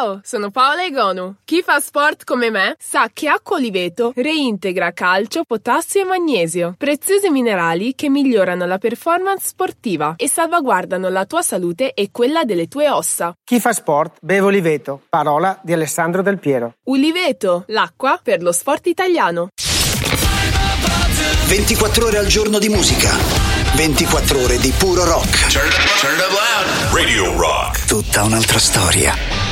Ciao, sono Paola Egonu. Chi fa sport come me sa che acqua Oliveto reintegra calcio, potassio e magnesio, preziosi minerali che migliorano la performance sportiva e salvaguardano la tua salute e quella delle tue ossa. Chi fa sport beve Oliveto, parola di Alessandro Del Piero. Oliveto, l'acqua per lo sport italiano. 24 ore al giorno di musica, 24 ore di puro rock. Turn it up loud. Radio Rock. Tutta un'altra storia.